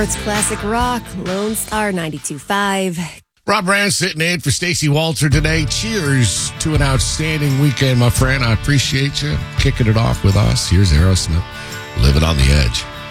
Sports Classic Rock, Lone Star 92.5. Rob Rand sitting in for Stacey Walter today. Cheers to an outstanding weekend, my friend. I appreciate you kicking it off with us. Here's Aerosmith, Living on the Edge.